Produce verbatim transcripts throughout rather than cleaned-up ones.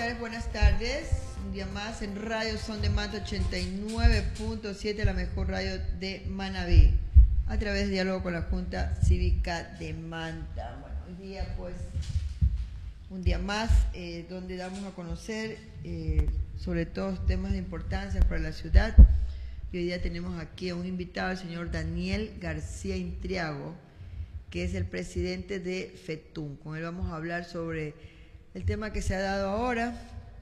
tardes, buenas tardes. Un día más en Radio Son de Manta ochenta y nueve punto siete, la mejor radio de Manabí, a través de diálogo con la Junta Cívica de Manta. Bueno, hoy día pues un día más eh, donde damos a conocer eh, sobre todo temas de importancia para la ciudad. Y hoy día tenemos aquí a un invitado, el señor Daniel García Intriago, que es el presidente de FETUM. Con él vamos a hablar sobre el tema que se ha dado ahora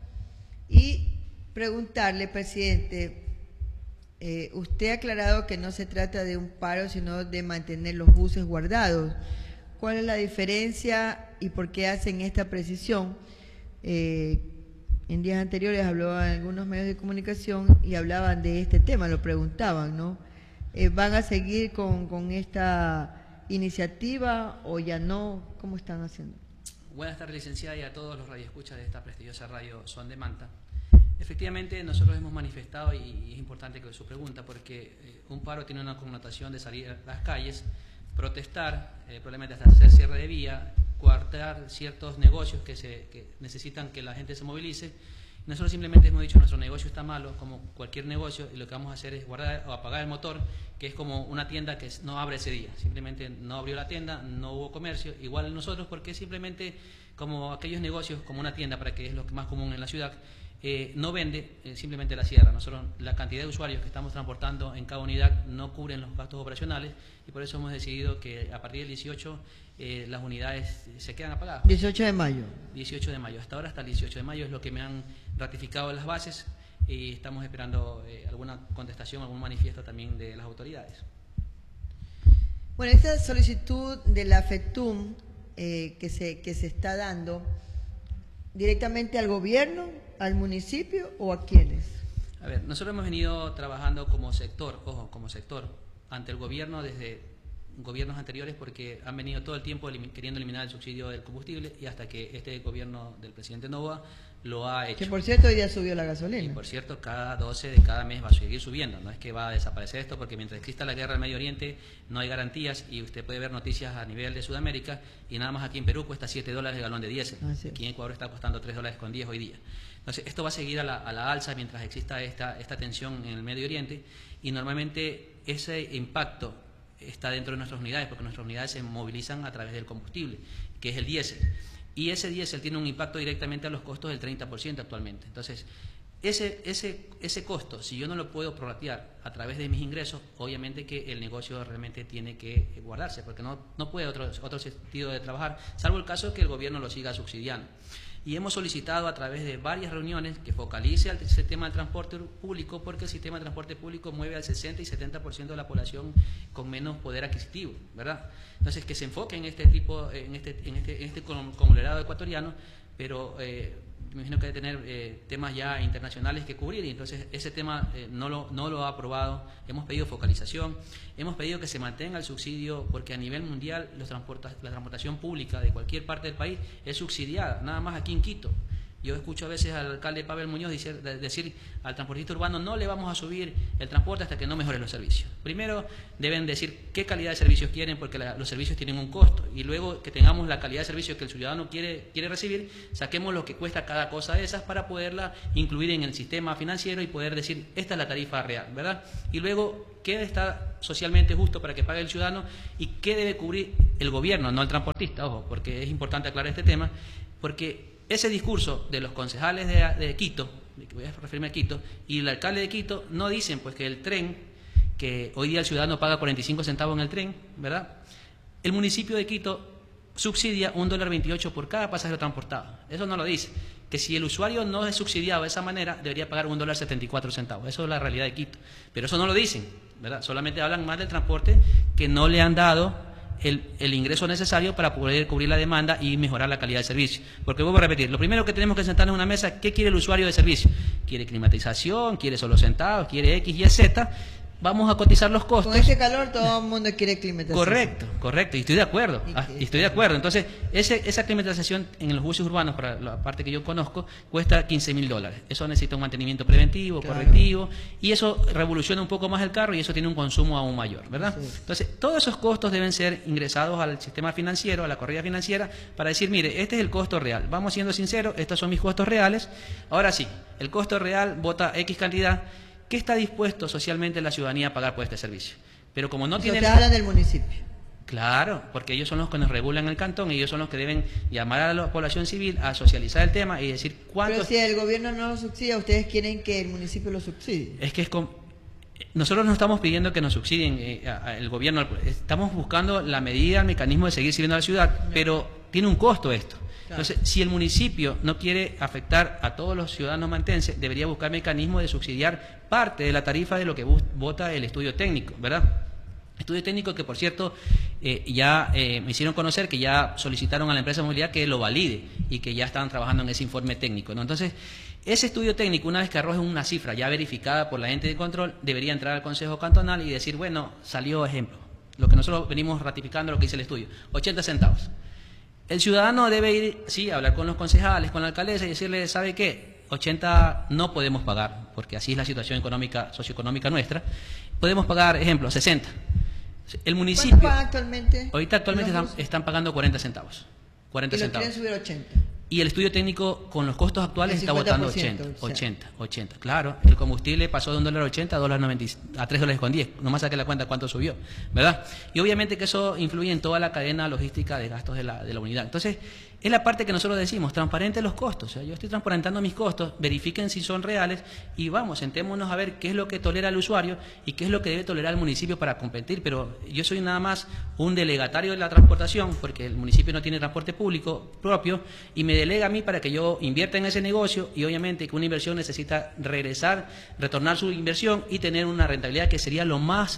y preguntarle, presidente, eh, usted ha aclarado que no se trata de un paro, sino de mantener los buses guardados. ¿Cuál es la diferencia y por qué hacen esta precisión? Eh, en días anteriores habló en algunos medios de comunicación y hablaban de este tema, lo preguntaban, ¿no? Eh, ¿Van a seguir con, con esta iniciativa o ya no? ¿Cómo están haciendo? Buenas tardes, licenciada, y a todos los radioescuchas de esta prestigiosa radio Son de Manta. Efectivamente, nosotros hemos manifestado, y es importante que su pregunta, porque eh, un paro tiene una connotación de salir a las calles, protestar, eh, probablemente hasta hacer cierre de vía, coartar ciertos negocios que, se, que necesitan que la gente se movilice. Nosotros simplemente hemos dicho, nuestro negocio está malo, como cualquier negocio, y lo que vamos a hacer es guardar o apagar el motor, que es como una tienda que no abre ese día. Simplemente no abrió la tienda, no hubo comercio, igual nosotros, porque simplemente como aquellos negocios, como una tienda, para que es lo más común en la ciudad, eh, no vende, eh, simplemente la cierra. Nosotros, la cantidad de usuarios que estamos transportando en cada unidad no cubren los gastos operacionales, y por eso hemos decidido que a partir del dieciocho eh, las unidades se quedan apagadas. dieciocho de mayo. dieciocho de mayo, hasta ahora hasta el dieciocho de mayo es lo que me han ratificado las bases, y estamos esperando eh, alguna contestación, algún manifiesto también de las autoridades. Bueno, esta solicitud de la FETUM eh, que, se, que se está dando, ¿directamente al gobierno, al municipio o a quiénes? A ver, nosotros hemos venido trabajando como sector, ojo, como sector, ante el gobierno desde gobiernos anteriores, porque han venido todo el tiempo elim queriendo eliminar el subsidio del combustible, y hasta que este gobierno del presidente Noboa lo ha hecho. Que por cierto hoy día subió la gasolina. Y por cierto, cada doce de cada mes va a seguir subiendo. No es que va a desaparecer esto, porque mientras exista la guerra en Medio Oriente no hay garantías, y usted puede ver noticias a nivel de Sudamérica, y nada más aquí en Perú cuesta siete dólares el galón de diésel. Aquí en Ecuador está costando tres dólares con diez hoy día. Entonces esto va a seguir a la, a la alza mientras exista esta, esta tensión en el Medio Oriente, y normalmente ese impacto está dentro de nuestras unidades, porque nuestras unidades se movilizan a través del combustible, que es el diésel. Y ese diésel tiene un impacto directamente a los costos del treinta por ciento actualmente. Entonces, ese, ese, ese costo, si yo no lo puedo prorratear a través de mis ingresos, obviamente que el negocio realmente tiene que guardarse, porque no, no puede otro, otro sentido de trabajar, salvo el caso que el gobierno lo siga subsidiando. Y hemos solicitado a través de varias reuniones que focalice el sistema de transporte público, porque el sistema de transporte público mueve al sesenta y setenta por ciento de la población con menos poder adquisitivo, ¿verdad? Entonces, que se enfoque en este tipo, en este, en este, en este conglomerado ecuatoriano, pero eh, me imagino que debe tener eh, temas ya internacionales que cubrir, y entonces ese tema eh, no, lo, no lo ha aprobado. Hemos pedido focalización, hemos pedido que se mantenga el subsidio, porque a nivel mundial los transporta, la transportación pública de cualquier parte del país es subsidiada, nada más aquí en Quito. Yo escucho a veces al alcalde Pavel Muñoz decir, decir al transportista urbano, no le vamos a subir el transporte hasta que no mejore los servicios. Primero deben decir qué calidad de servicios quieren, porque la, los servicios tienen un costo, y luego que tengamos la calidad de servicio que el ciudadano quiere, quiere recibir, saquemos lo que cuesta cada cosa de esas para poderla incluir en el sistema financiero y poder decir, esta es la tarifa real, ¿verdad? Y luego, ¿qué está socialmente justo para que pague el ciudadano y qué debe cubrir el gobierno, no el transportista? Ojo, porque es importante aclarar este tema, porque ese discurso de los concejales de, de Quito, voy a referirme a Quito, y el alcalde de Quito no dicen pues que el tren, que hoy día el ciudadano paga cuarenta y cinco centavos en el tren, ¿verdad? El municipio de Quito subsidia un dólar veintiocho por cada pasajero transportado. Eso no lo dice. Que si el usuario no es subsidiado de esa manera, debería pagar un dólar setenta y cuatro centavos. Eso es la realidad de Quito. Pero eso no lo dicen, ¿verdad? Solamente hablan más del transporte, que no le han dado El, el ingreso necesario para poder cubrir la demanda y mejorar la calidad del servicio. Porque vuelvo a repetir, lo primero que tenemos que sentarnos en una mesa, ¿qué quiere el usuario de servicio? ¿Quiere climatización? ¿Quiere solo sentados? ¿Quiere X, Y, Z? vamos a cotizar los costos. Con este calor todo el mundo quiere climatización. Correcto, correcto, y estoy de acuerdo, Y ah, que- y estoy de acuerdo. Entonces, ese, esa climatización en los buses urbanos, para la parte que yo conozco, cuesta quince mil dólares. Eso necesita un mantenimiento preventivo, Claro. correctivo, y eso revoluciona un poco más el carro y eso tiene un consumo aún mayor, ¿verdad? Así es. Entonces, todos esos costos deben ser ingresados al sistema financiero, a la corrida financiera, para decir, mire, este es el costo real. Vamos siendo sinceros, estos son mis costos reales. Ahora sí, el costo real vota X cantidad. ¿Qué está dispuesto socialmente la ciudadanía a pagar por este servicio? Pero como no O sea, tiene... ustedes hablan del municipio. Claro, porque ellos son los que nos regulan el cantón, y ellos son los que deben llamar a la población civil a socializar el tema y decir Pero cuántos... si el gobierno no lo subsidia, ustedes quieren que el municipio lo subsidie. Es que es com- nosotros no estamos pidiendo que nos subsidien eh, a- a el gobierno, estamos buscando la medida, el mecanismo de seguir sirviendo a la ciudad, pero tiene un costo esto. Claro. Entonces, si el municipio no quiere afectar a todos los ciudadanos mantenses, debería buscar mecanismos de subsidiar parte de la tarifa de lo que bus- vota el estudio técnico, ¿verdad? Estudio técnico que, por cierto, eh, ya eh, me hicieron conocer que ya solicitaron a la empresa de movilidad que lo valide y que ya estaban trabajando en ese informe técnico, ¿no? Entonces, ese estudio técnico, una vez que arroje una cifra ya verificada por la ente de control, debería entrar al Consejo Cantonal y decir, bueno, salió ejemplo, lo que nosotros venimos ratificando, lo que dice el estudio, ochenta centavos. El ciudadano debe ir, sí, a hablar con los concejales, con la alcaldesa y decirle, ¿sabe qué? ochenta no podemos pagar, porque así es la situación económica, socioeconómica nuestra. Podemos pagar, ejemplo, sesenta. El municipio, ¿Cuánto pagan actualmente? ahorita actualmente los están, buses? están pagando cuarenta centavos. cuarenta Y lo centavos. quieren subir a ochenta. Y el estudio técnico con los costos actuales El está votando cincuenta ochenta, por ciento, ochenta, ochenta. Claro, el combustible pasó de un dólar ochenta a, dólar noventa, a tres dólares con diez. Nomás saque la cuenta cuánto subió, ¿verdad? Y obviamente que eso influye en toda la cadena logística de gastos de la, de la unidad. Entonces, es la parte que nosotros decimos, transparente los costos. O sea, yo estoy transparentando mis costos, verifiquen si son reales y vamos, sentémonos a ver qué es lo que tolera el usuario y qué es lo que debe tolerar el municipio para competir. Pero yo soy nada más un delegatario de la transportación, porque el municipio no tiene transporte público propio, y me delega a mí para que yo invierta en ese negocio, y obviamente que una inversión necesita regresar, retornar su inversión y tener una rentabilidad que sería lo más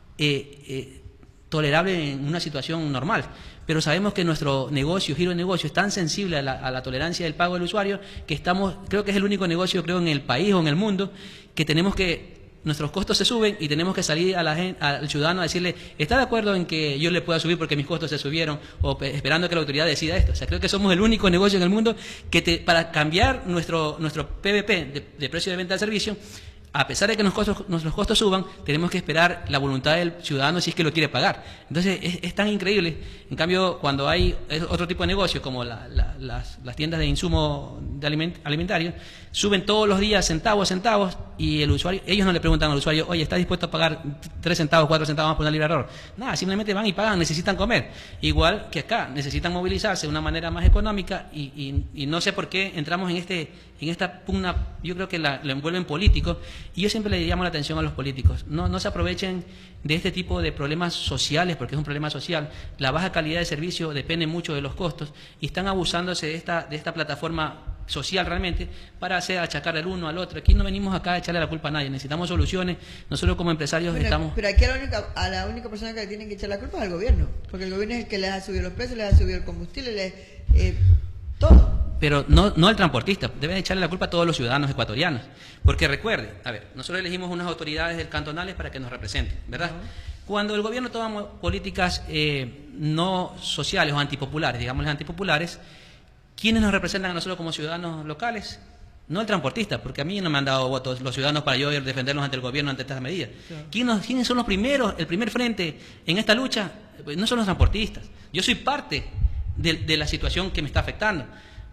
eh, eh, tolerable en una situación normal. Pero sabemos que nuestro negocio, giro de negocio, es tan sensible a la, a la tolerancia del pago del usuario que estamos, creo que es el único negocio, creo, en el país o en el mundo, que tenemos que, nuestros costos se suben y tenemos que salir a la gente, al ciudadano a decirle, ¿está de acuerdo en que yo le pueda subir porque mis costos se subieron? O pe- esperando que la autoridad decida esto. O sea, creo que somos el único negocio en el mundo que te, para cambiar nuestro, nuestro P V P de, de precio de venta del servicio, a pesar de que nuestros costos, nuestros costos suban, tenemos que esperar la voluntad del ciudadano si es que lo quiere pagar. Entonces, es, es tan increíble. En cambio, cuando hay otro tipo de negocios, como la, la, las, las tiendas de insumo de aliment, alimentarios, suben todos los días centavos, centavos, y el usuario, ellos no le preguntan al usuario, oye, ¿estás dispuesto a pagar tres centavos, cuatro centavos más por una libra de error? Nada, simplemente van y pagan, necesitan comer. Igual que acá, necesitan movilizarse de una manera más económica, y, y, y no sé por qué entramos en este en esta pugna, yo creo que la, lo envuelven políticos, y yo siempre le llamo la atención a los políticos, no, no se aprovechen de este tipo de problemas sociales, porque es un problema social. La baja calidad de servicio depende mucho de los costos, y están abusándose de esta, de esta plataforma social realmente para hacer achacar al uno al otro. Aquí no venimos acá a echarle la culpa a nadie, necesitamos soluciones. Nosotros como empresarios Bueno, estamos... pero aquí a la, única, a la única persona que le tienen que echar la culpa es al gobierno, porque el gobierno es el que les ha subido los precios, les ha subido el combustible, les, eh, todo. Pero no, no al transportista, deben echarle la culpa a todos los ciudadanos ecuatorianos. Porque recuerden, a ver, nosotros elegimos unas autoridades del cantonales para que nos representen, ¿verdad? Uh-huh. Cuando el gobierno toma políticas eh, no sociales o antipopulares, digamos antipopulares, ¿quiénes nos representan a nosotros como ciudadanos locales? No el transportista, porque a mí no me han dado votos los ciudadanos para yo defenderlos ante el gobierno ante estas medidas. Claro. ¿Quiénes, ¿Quiénes son los primeros, el primer frente en esta lucha? Pues no son los transportistas. Yo soy parte de, de la situación que me está afectando.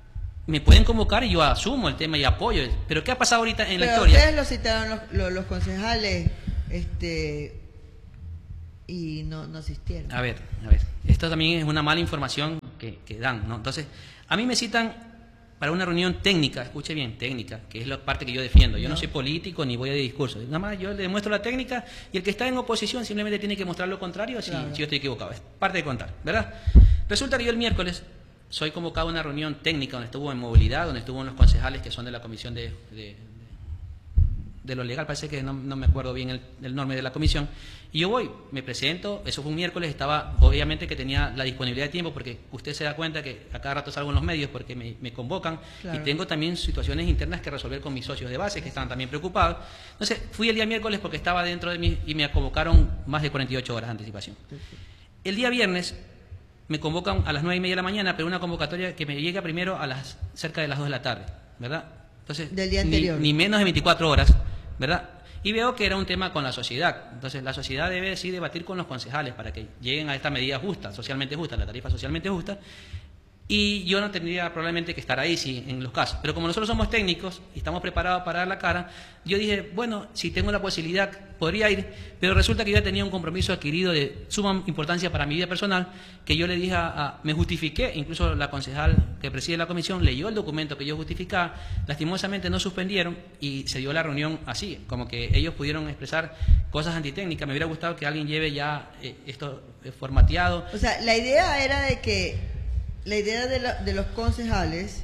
Me pueden convocar y yo asumo el tema y apoyo. Pero ¿qué ha pasado ahorita en Pero la historia? Ustedes lo citaron los, los, los concejales este, y no, no asistieron. A ver, a ver. Esto también es una mala información que, que dan, ¿no? Entonces, a mí me citan para una reunión técnica, escuche bien, técnica, que es la parte que yo defiendo. Yo no, no soy político ni voy a de discurso. Nada más yo le demuestro la técnica, y el que está en oposición simplemente tiene que mostrar lo contrario si, claro. si yo estoy equivocado. Es parte de contar, ¿verdad? Resulta que yo el miércoles soy convocado a una reunión técnica donde estuvo en movilidad, donde estuvo los concejales que son de la comisión de, de, de lo legal, parece que no, no me acuerdo bien el, el nombre de la comisión, y yo voy, me presento, eso fue un miércoles, estaba, obviamente que tenía la disponibilidad de tiempo, porque usted se da cuenta que a cada rato salgo en los medios porque me, me convocan, claro. Y tengo también situaciones internas que resolver con mis socios de base, que estaban también preocupados. Entonces, fui el día miércoles porque estaba dentro de mí y me convocaron más de cuarenta y ocho horas de anticipación. El día viernes me convocan a las nueve y media de la mañana, pero una convocatoria que me llega primero a las cerca de las dos de la tarde, ¿verdad? Entonces, del día anterior. Ni, ni menos de veinticuatro horas, ¿verdad? Y veo que era un tema con la sociedad. Entonces, la sociedad debe sí debatir con los concejales para que lleguen a esta medida justa, socialmente justa, la tarifa socialmente justa. Y yo no tendría probablemente que estar ahí sí, en los casos. Pero como nosotros somos técnicos y estamos preparados para dar la cara, yo dije, bueno, si tengo la posibilidad, podría ir. Pero resulta que yo ya tenía un compromiso adquirido de suma importancia para mi vida personal, que yo le dije, a, a, me justifiqué, incluso la concejal que preside la comisión leyó el documento que yo justificaba, lastimosamente no suspendieron y se dio la reunión así, como que ellos pudieron expresar cosas antitécnicas. Me hubiera gustado que alguien lleve ya eh, esto eh, formateado. O sea, la idea era de que... La idea de, la, de los concejales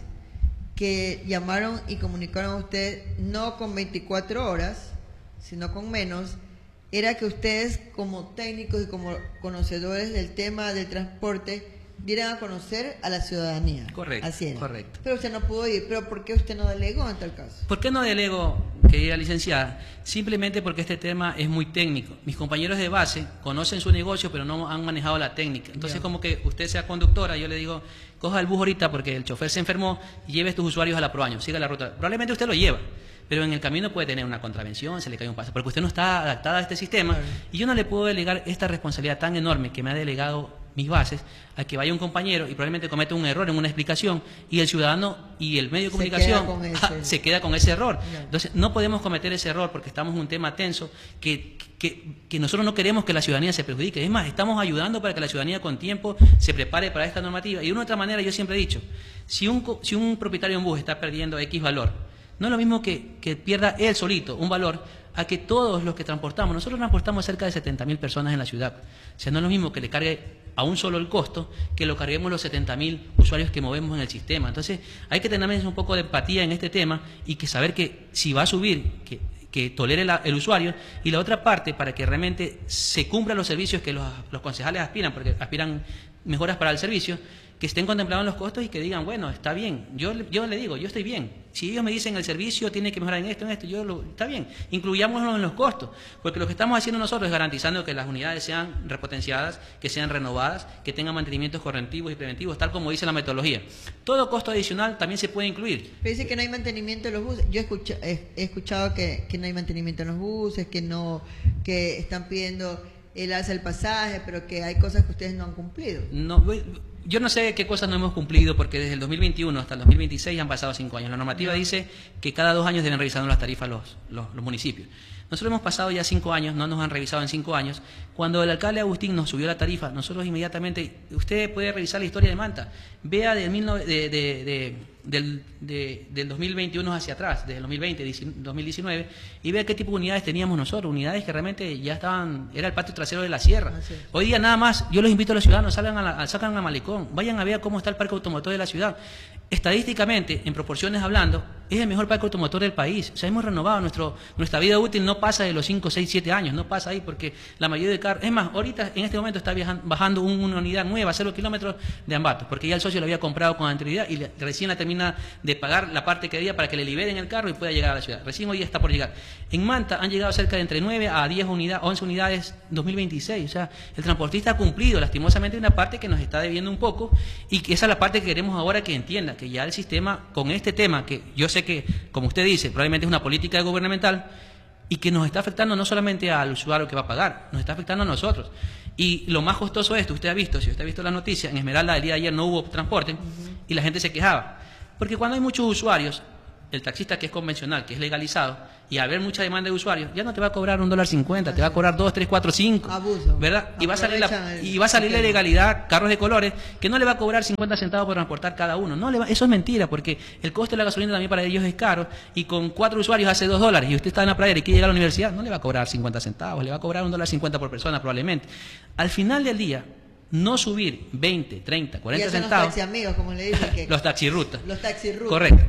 que llamaron y comunicaron a usted no con veinticuatro horas, sino con menos, era que ustedes como técnicos y como conocedores del tema del transporte dieran a conocer a la ciudadanía. Correcto, así era. correcto. Pero usted no pudo ir. ¿Pero por qué usted no delegó en tal caso? ¿Por qué no delego, querida licenciada? Simplemente porque este tema es muy técnico. Mis compañeros de base conocen su negocio, pero no han manejado la técnica. Entonces, yeah. Como que usted sea conductora, yo le digo, coja el bus ahorita porque el chofer se enfermó y lleve a tus usuarios a la Proaño, siga la ruta. Probablemente usted lo lleva, pero en el camino puede tener una contravención, se le cae un paso, porque usted no está adaptada a este sistema, claro. Y yo no le puedo delegar esta responsabilidad tan enorme que me ha delegado mis bases, a que vaya un compañero y probablemente cometa un error en una explicación y el ciudadano y el medio de comunicación se queda con ese, se queda con ese error. Yeah. Entonces, no podemos cometer ese error porque estamos en un tema tenso que, que, que nosotros no queremos que la ciudadanía se perjudique. Es más, estamos ayudando para que la ciudadanía con tiempo se prepare para esta normativa. Y de una u otra manera, yo siempre he dicho, si un, si un propietario de un bus está perdiendo X valor, no es lo mismo que, que pierda él solito un valor a que todos los que transportamos, nosotros transportamos cerca de setenta mil personas en la ciudad. O sea, no es lo mismo que le cargue a un solo el costo que lo carguemos los setenta mil usuarios que movemos en el sistema. Entonces, hay que tener un poco de empatía en este tema y que saber que si va a subir, que, que tolere la, el usuario, y la otra parte para que realmente se cumplan los servicios que los, los concejales aspiran, porque aspiran mejoras para el servicio, que estén contemplados en los costos y que digan, bueno, está bien, yo, yo le digo, yo estoy bien. Si ellos me dicen el servicio tiene que mejorar en esto, en esto, yo lo, está bien, incluyámoslo en los costos, porque lo que estamos haciendo nosotros es garantizando que las unidades sean repotenciadas, que sean renovadas, que tengan mantenimientos correctivos y preventivos, tal como dice la metodología. Todo costo adicional también se puede incluir. Pero dice que no hay mantenimiento en los buses. Yo he escuchado, he, he escuchado que, que no hay mantenimiento en los buses, que no, que están pidiendo el alza del pasaje, pero que hay cosas que ustedes no han cumplido. No, yo no sé qué cosas no hemos cumplido, porque desde el dos mil veintiuno hasta el dos mil veintiséis han pasado cinco años. La normativa no. dice que cada dos años deben revisar las tarifas los, los, los municipios. Nosotros hemos pasado ya cinco años, no nos han revisado en cinco años. Cuando el alcalde Agustín nos subió la tarifa, nosotros inmediatamente, usted puede revisar la historia de Manta, vea del, de, de, de, del, de, del dos mil veintiuno hacia atrás, desde el dos mil veinte, dos mil diecinueve, y vea qué tipo de unidades teníamos nosotros, unidades que realmente ya estaban, era el patio trasero de la sierra. Ah, sí. Hoy día nada más, yo los invito a los ciudadanos, salgan a la, salgan a Malecón, vayan a ver cómo está el parque automotor de la ciudad. Estadísticamente, en proporciones hablando, es el mejor parque automotor del país. O sea, hemos renovado, nuestro, nuestra vida útil no pasa de los cinco, seis, siete años, no pasa ahí porque la mayoría de carros, es más, ahorita en este momento está viajando, bajando una unidad nueva, cero kilómetros de Ambato, porque ya el socio lo había comprado con anterioridad y le, recién la termina de pagar la parte que debía para que le liberen el carro y pueda llegar a la ciudad. Recién hoy día está por llegar. En Manta han llegado cerca de entre nueve a diez unidades, once unidades en dos mil veintiséis. O sea, el transportista ha cumplido, lastimosamente hay una parte que nos está debiendo un poco y que esa es la parte que queremos ahora que entienda, que ya el sistema, con este tema, que yo sé que, como usted dice, probablemente es una política gubernamental y que nos está afectando no solamente al usuario que va a pagar, nos está afectando a nosotros. Y lo más costoso de esto, usted ha visto, si usted ha visto la noticia, en Esmeralda el día de ayer no hubo transporte uh-huh. y la gente se quejaba. Porque cuando hay muchos usuarios, el taxista que es convencional, que es legalizado, y al haber mucha demanda de usuarios, ya no te va a cobrar un dólar cincuenta, te va a cobrar dos, tres, cuatro, cinco. Abuso. ¿Verdad? Y va a salir la, y va a salir la ilegalidad, carros de colores, que no le va a cobrar cincuenta centavos por transportar cada uno. No le va, eso es mentira, porque el costo de la gasolina también para ellos es caro, y con cuatro usuarios hace dos dólares, y usted está en la playa y quiere llegar a la universidad, no le va a cobrar cincuenta centavos, le va a cobrar un dólar cincuenta por persona probablemente. Al final del día, no subir veinte, treinta, cuarenta centavos. Los taxi amigos, como le dicen. Que los taxirrutas. Los taxirrutas. Correcto.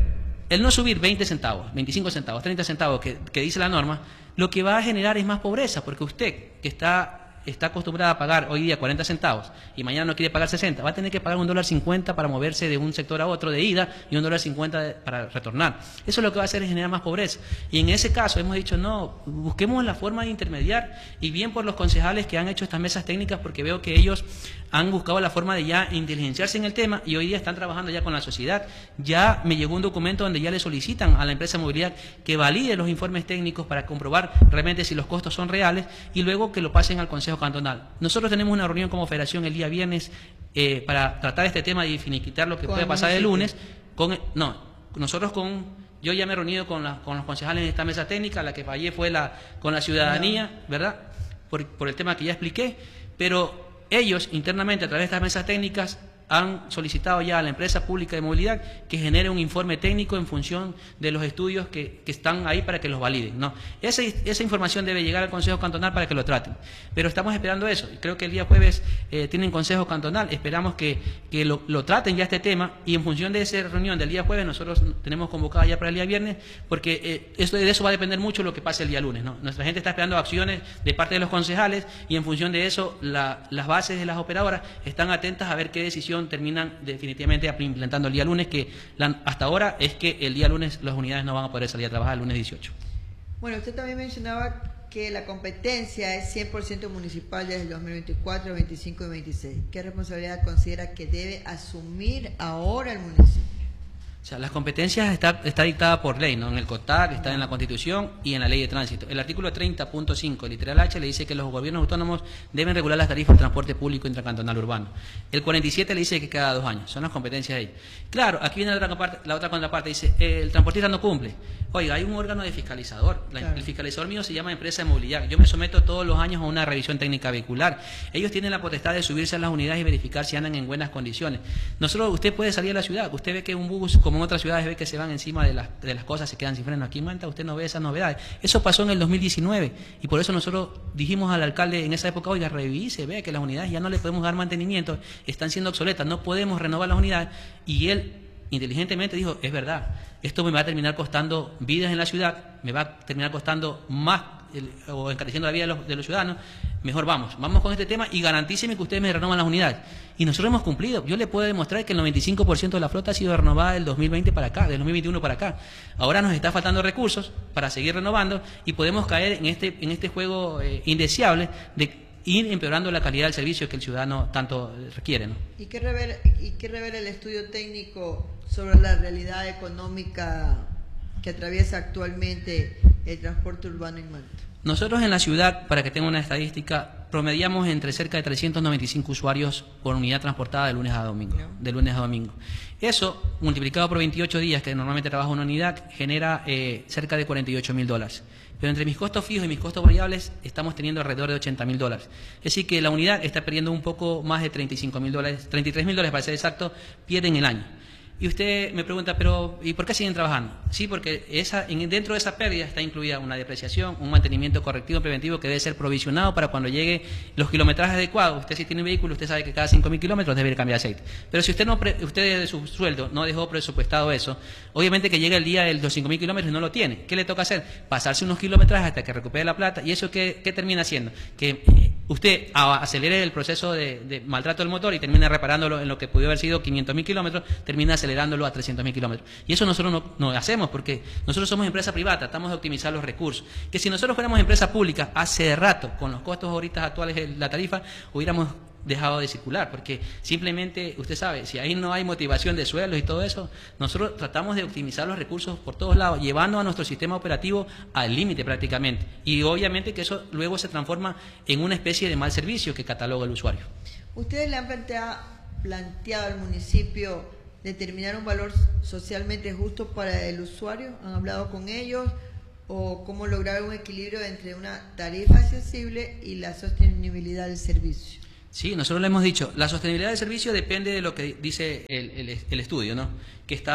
el no subir veinte centavos, veinticinco centavos, treinta centavos que, que dice la norma, lo que va a generar es más pobreza, porque usted que está... está acostumbrada a pagar hoy día cuarenta centavos y mañana no quiere pagar sesenta, va a tener que pagar un dólar cincuenta para moverse de un sector a otro de ida y un dólar cincuenta para retornar. Eso lo que va a hacer es generar más pobreza. Y en ese caso hemos dicho, no, busquemos la forma de intermediar, y bien por los concejales que han hecho estas mesas técnicas, porque veo que ellos han buscado la forma de ya inteligenciarse en el tema y hoy día están trabajando ya con la sociedad. Ya me llegó un documento donde ya le solicitan a la empresa de movilidad que valide los informes técnicos para comprobar realmente si los costos son reales y luego que lo pasen al Consejo Cantonal. Nosotros tenemos una reunión como federación el día viernes eh, para tratar este tema y finiquitar lo que puede pasar el lunes. Con, no, nosotros con... Yo ya me he reunido con, la, con los concejales en esta mesa técnica, la que fallé fue la con la ciudadanía, ¿verdad? Por, por el tema que ya expliqué, pero ellos internamente a través de estas mesas técnicas han solicitado ya a la empresa pública de movilidad que genere un informe técnico en función de los estudios que, que están ahí para que los validen, ¿no? Esa, esa información debe llegar al Consejo Cantonal para que lo traten. Pero estamos esperando eso. Creo que el día jueves eh, tienen Consejo Cantonal. Esperamos que, que lo, lo traten ya este tema y en función de esa reunión del día jueves nosotros tenemos convocada ya para el día viernes porque eh, esto, de eso va a depender mucho lo que pase el día lunes, ¿no? Nuestra gente está esperando acciones de parte de los concejales y en función de eso la, las bases de las operadoras están atentas a ver qué decisión terminan definitivamente implementando el día lunes, que la, hasta ahora es que el día lunes las unidades no van a poder salir a trabajar el lunes dieciocho. Bueno, usted también mencionaba que la competencia es cien por ciento municipal desde el dos mil veinticuatro, veinticinco y veintiséis. ¿Qué responsabilidad considera que debe asumir ahora el municipio? O sea, las competencias está, está dictada por ley, ¿no? En el COTAC, está en la Constitución y en la Ley de Tránsito. El artículo treinta punto cinco, literal H, le dice que los gobiernos autónomos deben regular las tarifas de transporte público intracantonal urbano. El cuarenta y siete le dice que cada dos años. Son las competencias de ahí. Claro, aquí viene la otra, parte, la otra contraparte, dice, eh, el transportista no cumple. Oiga, hay un órgano de fiscalizador. La, claro. El fiscalizador mío se llama Empresa de Movilidad. Yo me someto todos los años a una revisión técnica vehicular. Ellos tienen la potestad de subirse a las unidades y verificar si andan en buenas condiciones. Nosotros, usted puede salir a la ciudad, usted ve que un bus, como en otras ciudades, ve que se van encima de las, de las cosas, se quedan sin freno. Aquí en Manta usted no ve esas novedades. Eso pasó en el dos mil diecinueve y por eso nosotros dijimos al alcalde en esa época, oiga, revise, vea que las unidades ya no le podemos dar mantenimiento, están siendo obsoletas, no podemos renovar las unidades. Y él inteligentemente dijo, es verdad, esto me va a terminar costando vidas en la ciudad, me va a terminar costando más el, o encareciendo la vida de los, de los ciudadanos, mejor vamos, vamos con este tema y garantíceme que ustedes me renovan las unidades. Y nosotros hemos cumplido. Yo le puedo demostrar que el noventa y cinco por ciento de la flota ha sido renovada del dos mil veinte para acá, del dos mil veintiuno para acá. Ahora nos está faltando recursos para seguir renovando y podemos caer en este, en este juego eh, indeseable de ir empeorando la calidad del servicio que el ciudadano tanto requiere, ¿no? ¿Y qué revela, y qué revela el estudio técnico sobre la realidad económica que atraviesa actualmente el transporte urbano en Manta? Nosotros en la ciudad, para que tenga una estadística, promediamos entre cerca de trescientos noventa y cinco usuarios por unidad transportada de lunes a domingo. No. De lunes a domingo. Eso, multiplicado por veintiocho días, que normalmente trabaja una unidad, genera eh, cerca de cuarenta y ocho mil dólares. Pero entre mis costos fijos y mis costos variables, estamos teniendo alrededor de ochenta mil dólares. Es decir, que la unidad está perdiendo un poco más de treinta y cinco mil dólares, treinta y tres mil dólares para ser exacto, pierden el año. Y usted me pregunta, pero ¿y por qué siguen trabajando? Sí, porque esa, en, dentro de esa pérdida está incluida una depreciación, un mantenimiento correctivo preventivo que debe ser provisionado para cuando llegue los kilometrajes adecuados. Usted si tiene un vehículo, usted sabe que cada cinco mil kilómetros debe cambiar aceite. Pero si usted no pre, usted de su sueldo no dejó presupuestado eso, obviamente que llega el día de los cinco mil kilómetros y no lo tiene. ¿Qué le toca hacer? Pasarse unos kilometrajes hasta que recupere la plata. ¿Y eso qué, qué termina haciendo? Que usted acelere el proceso de, de maltrato del motor y termina reparándolo en lo que pudo haber sido quinientos mil kilómetros, termina acelerándolo a trescientos mil kilómetros. Y eso nosotros no, no hacemos porque nosotros somos empresa privada, tratamos de optimizar los recursos. Que si nosotros fuéramos empresa pública, hace rato, con los costos ahorita actuales de la tarifa, hubiéramos dejado de circular, porque simplemente, usted sabe, si ahí no hay motivación de sueldos y todo eso, nosotros tratamos de optimizar los recursos por todos lados, llevando a nuestro sistema operativo al límite prácticamente. Y obviamente que eso luego se transforma en una especie de mal servicio que cataloga el usuario. ¿Ustedes le han planteado, planteado al municipio determinar un valor socialmente justo para el usuario? ¿Han hablado con ellos? ¿O cómo lograr un equilibrio entre una tarifa accesible y la sostenibilidad del servicio? Sí, nosotros le hemos dicho, la sostenibilidad del servicio depende de lo que dice el, el, el estudio, ¿no? Que está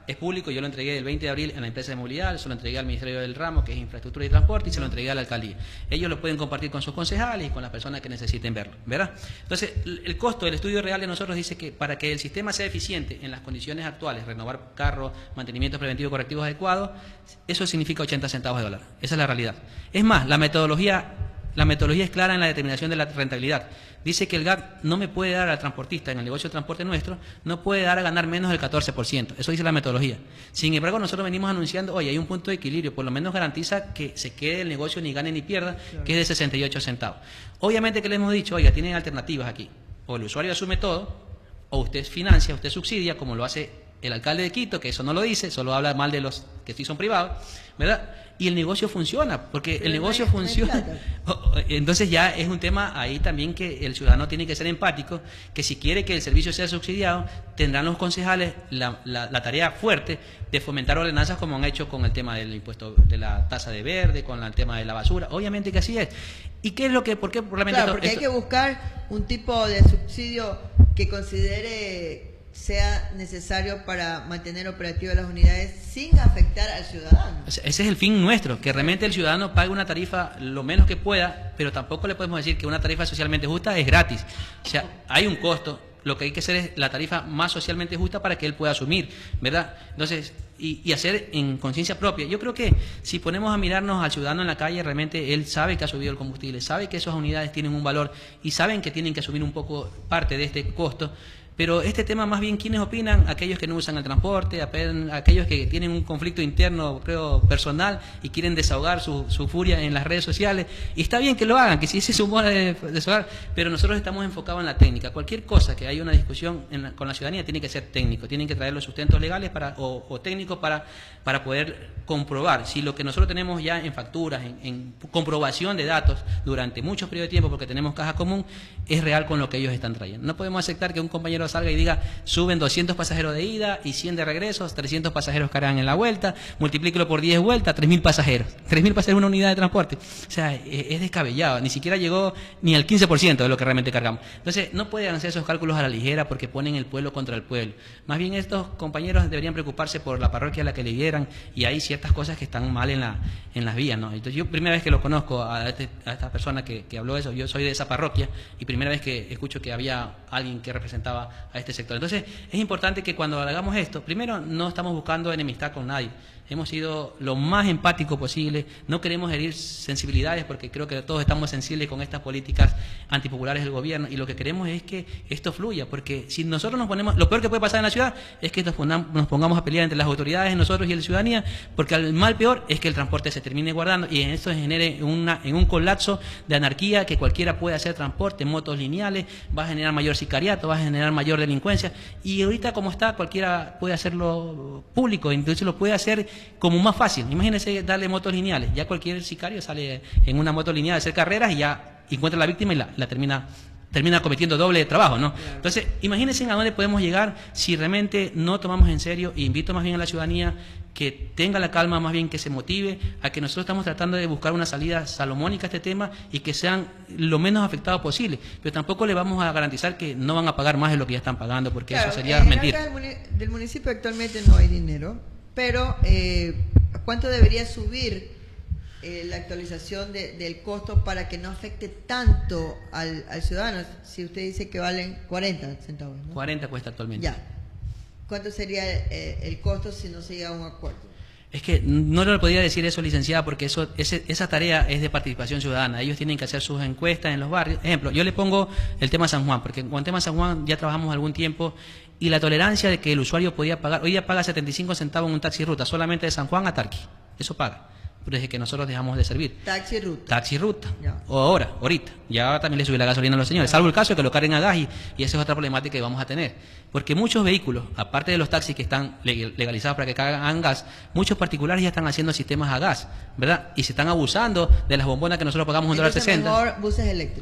es público, yo lo entregué el veinte de abril en la empresa de movilidad, se lo entregué al Ministerio del Ramo, que es Infraestructura y Transporte, y se lo entregué a la alcaldía. Ellos lo pueden compartir con sus concejales y con las personas que necesiten verlo, ¿verdad? Entonces, el costo del estudio real de nosotros dice que para que el sistema sea eficiente en las condiciones actuales, renovar carros, mantenimientos preventivos correctivos adecuados, eso significa ochenta centavos de dólar. Esa es la realidad. Es más, la metodología, la metodología es clara en la determinación de la rentabilidad. Dice que el G A C no me puede dar al transportista, en el negocio de transporte nuestro, no puede dar a ganar menos del catorce por ciento. Eso dice la metodología. Sin embargo, nosotros venimos anunciando, oye, hay un punto de equilibrio, por lo menos garantiza que se quede el negocio ni gane ni pierda, claro, que es de sesenta y ocho centavos. Obviamente que le hemos dicho, oiga, tienen alternativas aquí. O el usuario asume todo, o usted financia, usted subsidia, como lo hace el alcalde de Quito, que eso no lo dice, solo habla mal de los que sí son privados, ¿verdad? Y el negocio funciona, porque el negocio funciona. Entonces ya es un tema ahí también que el ciudadano tiene que ser empático, que si quiere que el servicio sea subsidiado, tendrán los concejales la, la, la tarea fuerte de fomentar ordenanzas como han hecho con el tema del impuesto de la tasa de verde, con el tema de la basura. Obviamente que así es. ¿Y qué es lo que, por qué realmente claro, porque esto, hay que buscar un tipo de subsidio que considere sea necesario para mantener operativas las unidades sin afectar al ciudadano. Ese es el fin nuestro, que realmente el ciudadano pague una tarifa lo menos que pueda, pero tampoco le podemos decir que una tarifa socialmente justa es gratis. O sea, hay un costo, lo que hay que hacer es la tarifa más socialmente justa para que él pueda asumir, ¿verdad? Entonces, y, y hacer en conciencia propia. Yo creo que si ponemos a mirarnos al ciudadano en la calle, realmente él sabe que ha subido el combustible, sabe que esas unidades tienen un valor y saben que tienen que asumir un poco parte de este costo. Pero este tema más bien, ¿quiénes opinan? Aquellos que no usan el transporte, aquellos que tienen un conflicto interno, creo, personal y quieren desahogar su, su furia en las redes sociales. Y está bien que lo hagan, que si ese es su modo de desahogar, pero nosotros estamos enfocados en la técnica. Cualquier cosa que haya una discusión en la, con la ciudadanía tiene que ser técnico, tienen que traer los sustentos legales para, o, o técnicos para, para poder comprobar si lo que nosotros tenemos ya en facturas, en, en comprobación de datos durante muchos periodos de tiempo, porque tenemos caja común, es real con lo que ellos están trayendo. No podemos aceptar que un compañero salga y diga, suben doscientos pasajeros de ida y cien de regresos, trescientos pasajeros cargan en la vuelta, multiplíquelo por diez vueltas, tres mil pasajeros. tres mil pasajeros en una unidad de transporte. O sea, es descabellado, ni siquiera llegó ni al quince por ciento de lo que realmente cargamos. Entonces, no pueden hacer esos cálculos a la ligera porque ponen el pueblo contra el pueblo. Más bien, estos compañeros deberían preocuparse por la parroquia a la que le dieran, y hay ciertas cosas que están mal en, la, en las vías, ¿no? Entonces, yo primera vez que lo conozco a, este, a esta persona que, que habló eso, yo soy de esa parroquia, y primera vez que escucho que había alguien que representaba a este sector. Entonces, es importante que cuando hagamos esto, primero, no estamos buscando enemistad con nadie. Hemos sido lo más empático posible, no queremos herir sensibilidades porque creo que todos estamos sensibles con estas políticas antipopulares del gobierno, y lo que queremos es que esto fluya, porque si nosotros nos ponemos, lo peor que puede pasar en la ciudad es que nos pongamos, nos pongamos a pelear entre las autoridades, nosotros y la ciudadanía, porque el mal peor es que el transporte se termine guardando y en esto se genere una, en un colapso de anarquía, que cualquiera puede hacer transporte, motos lineales, va a generar mayor sicariato, va a generar mayor delincuencia, y ahorita como está, cualquiera puede hacerlo público, entonces lo puede hacer como más fácil. Imagínense darle motos lineales, ya cualquier sicario sale en una moto lineal a hacer carreras y ya encuentra a la víctima y la, la termina termina cometiendo doble trabajo, ¿no? Claro. Entonces, imagínense a dónde podemos llegar si realmente no tomamos en serio, e invito más bien a la ciudadanía que tenga la calma, más bien que se motive a que nosotros estamos tratando de buscar una salida salomónica a este tema y que sean lo menos afectados posible, pero tampoco le vamos a garantizar que no van a pagar más de lo que ya están pagando, porque claro, eso sería en mentir. El muni del municipio actualmente no hay dinero, pero eh, ¿cuánto debería subir eh, la actualización de, del costo para que no afecte tanto al, al ciudadano? Si usted dice que valen cuarenta centavos, ¿no? cuarenta cuesta actualmente. Ya. ¿Cuánto sería eh, el costo si no se llega a un acuerdo? Es que no le podía decir eso, licenciada, porque eso ese, esa tarea es de participación ciudadana. Ellos tienen que hacer sus encuestas en los barrios. Ejemplo, yo le pongo el tema San Juan, porque con el tema San Juan ya trabajamos algún tiempo, y la tolerancia de que el usuario podía pagar, hoy día paga setenta y cinco centavos en un taxi ruta, solamente de San Juan a Tarqui. Eso paga, desde que nosotros dejamos de servir. Taxi ruta. Taxi ruta. Ya. O ahora, ahorita. Ya también le subí la gasolina a los señores, ya. Salvo el caso de que lo carguen a gas, y, y esa es otra problemática que vamos a tener. Porque muchos vehículos, aparte de los taxis que están legalizados para que cargan gas, muchos particulares ya están haciendo sistemas a gas, ¿verdad? Y se están abusando de las bombonas que nosotros pagamos un dólar sesenta. Mejor buses eléctricos.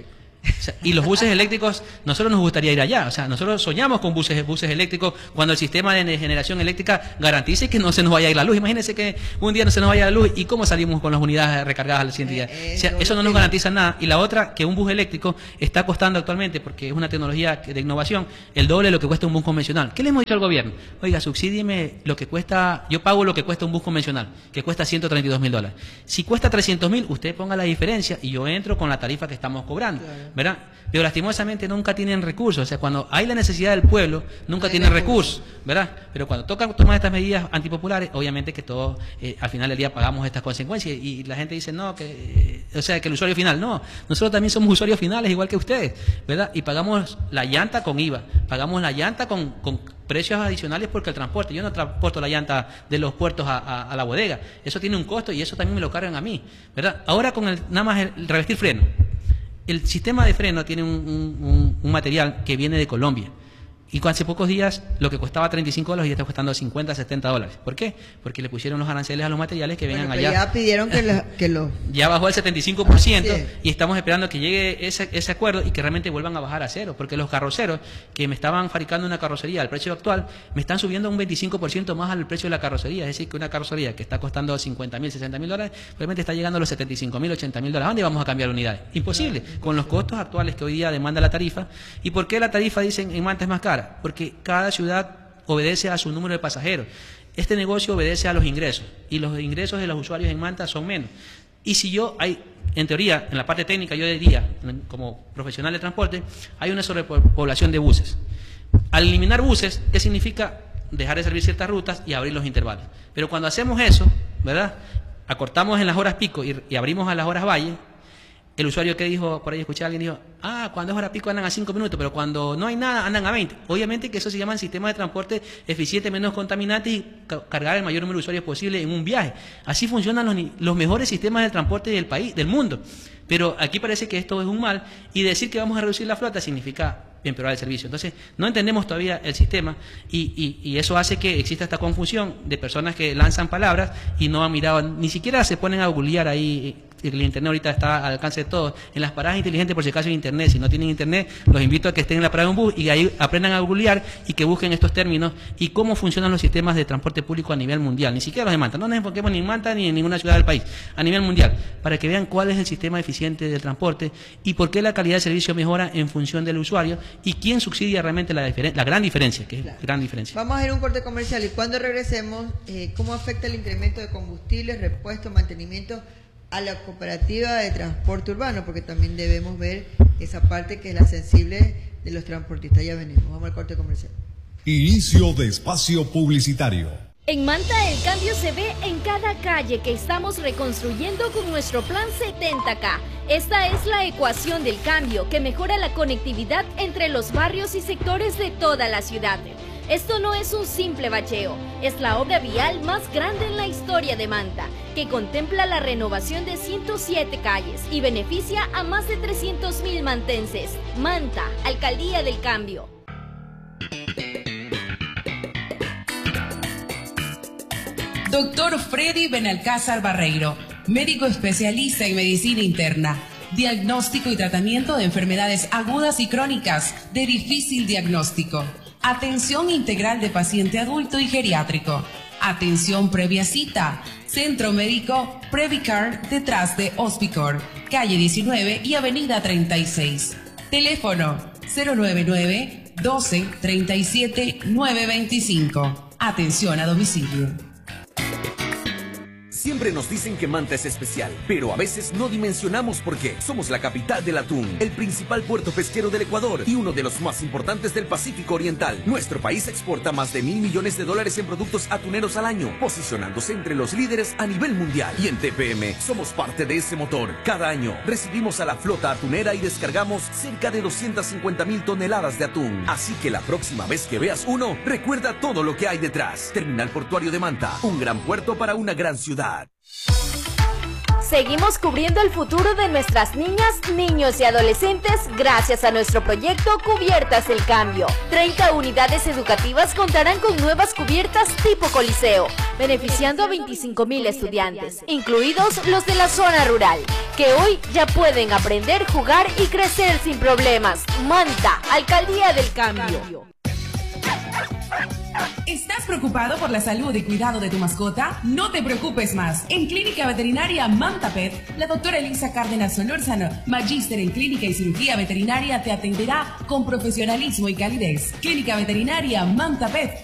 O sea, y los buses eléctricos, nosotros nos gustaría ir allá. O sea, nosotros soñamos con buses, buses eléctricos cuando el sistema de generación eléctrica garantice que no se nos vaya a ir la luz. Imagínense que un día no se nos vaya la luz y cómo salimos con las unidades recargadas al siguiente día. O sea, eso no nos garantiza nada. Y la otra, que un bus eléctrico está costando actualmente, porque es una tecnología de innovación, el doble de lo que cuesta un bus convencional. ¿Qué le hemos dicho al gobierno? Oiga, subsídieme lo que cuesta, yo pago lo que cuesta un bus convencional, que cuesta ciento treinta y dos mil dólares. Si cuesta trescientos mil, usted ponga la diferencia y yo entro con la tarifa que estamos cobrando. Claro. ¿Verdad? Pero lastimosamente nunca tienen recursos. O sea, cuando hay la necesidad del pueblo, nunca tienen recursos, ¿verdad? Pero cuando toca tomar estas medidas antipopulares, obviamente que todos eh, al final del día pagamos estas consecuencias. Y, y la gente dice, no, que, eh, o sea, que el usuario final, no. Nosotros también somos usuarios finales, igual que ustedes, ¿verdad? Y pagamos la llanta con I V A, pagamos la llanta con, con precios adicionales porque el transporte, yo no transporto la llanta de los puertos a, a, a la bodega. Eso tiene un costo y eso también me lo cargan a mí, ¿verdad? Ahora con el, nada más el revestir freno. El sistema de freno tiene un, un, un material que viene de Colombia. Y hace pocos días lo que costaba treinta y cinco dólares ya está costando cincuenta, setenta dólares. ¿Por qué? Porque le pusieron los aranceles a los materiales que vengan bueno, allá. Ya pidieron que lo... Que lo... Ya bajó el setenta y cinco por ciento sí. Y estamos esperando que llegue ese, ese acuerdo y que realmente vuelvan a bajar a cero. Porque los carroceros que me estaban fabricando una carrocería al precio actual, me están subiendo un veinticinco por ciento más al precio de la carrocería. Es decir, que una carrocería que está costando cincuenta mil, sesenta mil dólares, probablemente está llegando a los setenta y cinco mil, ochenta mil dólares. ¿A dónde vamos a cambiar unidades? Imposible. Claro, con los costos actuales que hoy día demanda la tarifa. ¿Y por qué la tarifa, dicen, en Manta es más cara? Porque cada ciudad obedece a su número de pasajeros. Este negocio obedece a los ingresos y los ingresos de los usuarios en Manta son menos. Y si yo, hay, en teoría, en la parte técnica, yo diría, como profesional de transporte, hay una sobrepoblación de buses. Al eliminar buses, ¿qué significa? Dejar de servir ciertas rutas y abrir los intervalos. Pero cuando hacemos eso, ¿verdad? Acortamos en las horas pico y, y abrimos a las horas valle. El usuario que dijo, por ahí escuché a alguien dijo, ah, cuando es hora pico andan a cinco minutos, pero cuando no hay nada andan a veinte. Obviamente que eso se llama sistema de transporte eficiente, menos contaminante y cargar el mayor número de usuarios posible en un viaje. Así funcionan los, los mejores sistemas de transporte del país, del mundo. Pero aquí parece que esto es un mal y decir que vamos a reducir la flota significa empeorar el servicio. Entonces, no entendemos todavía el sistema y, y, y eso hace que exista esta confusión de personas que lanzan palabras y no han mirado, ni siquiera se ponen a googlear ahí. El internet ahorita está al alcance de todos. En las paradas inteligentes, por si acaso hay internet, si no tienen internet, los invito a que estén en la parada de un bus y ahí aprendan a googlear y que busquen estos términos y cómo funcionan los sistemas de transporte público a nivel mundial. Ni siquiera los de Manta, no nos enfoquemos ni en Manta ni en ninguna ciudad del país, a nivel mundial, para que vean cuál es el sistema eficiente del transporte y por qué la calidad de servicio mejora en función del usuario y quién subsidia realmente la, la gran diferencia, que es claro. gran diferencia. Vamos a ir a un corte comercial y cuando regresemos, eh, ¿cómo afecta el incremento de combustibles, repuesto, mantenimiento a la cooperativa de transporte urbano? Porque también debemos ver esa parte que es la sensible de los transportistas. Ya venimos, vamos al corte comercial. Inicio de espacio publicitario. En Manta el cambio se ve en cada calle que estamos reconstruyendo con nuestro plan setenta K. Esta es la ecuación del cambio que mejora la conectividad entre los barrios y sectores de toda la ciudad. Esto no es un simple bacheo, es la obra vial más grande en la historia de Manta, que contempla la renovación de ciento siete calles y beneficia a más de trescientos mil mantenses. Manta, Alcaldía del Cambio. Doctor Freddy Benalcázar Barreiro, médico especialista en medicina interna, diagnóstico y tratamiento de enfermedades agudas y crónicas de difícil diagnóstico. Atención integral de paciente adulto y geriátrico. Atención previa cita. Centro Médico Previcar detrás de Hospicor, calle diecinueve y avenida treinta y seis. Teléfono cero nueve nueve, doce, treinta y siete, nueve veinticinco. Atención a domicilio. Siempre nos dicen que Manta es especial, pero a veces no dimensionamos por qué. Somos la capital del atún, el principal puerto pesquero del Ecuador y uno de los más importantes del Pacífico Oriental. Nuestro país exporta más de mil millones de dólares en productos atuneros al año, posicionándose entre los líderes a nivel mundial. Y en T P M somos parte de ese motor. Cada año recibimos a la flota atunera y descargamos cerca de doscientas cincuenta mil toneladas de atún. Así que la próxima vez que veas uno, recuerda todo lo que hay detrás. Terminal Portuario de Manta, un gran puerto para una gran ciudad. Seguimos cubriendo el futuro de nuestras niñas, niños y adolescentes gracias a nuestro proyecto Cubiertas del Cambio. treinta unidades educativas contarán con nuevas cubiertas tipo Coliseo, beneficiando a veinticinco mil estudiantes, incluidos los de la zona rural, que hoy ya pueden aprender, jugar y crecer sin problemas. Manta, Alcaldía del Cambio. ¿Estás preocupado por la salud y cuidado de tu mascota? No te preocupes más. En Clínica Veterinaria Manta Pet, la doctora Elisa Cárdenas Solórzano, magíster en clínica y cirugía veterinaria, te atenderá con profesionalismo y calidez. Clínica Veterinaria Manta Pet,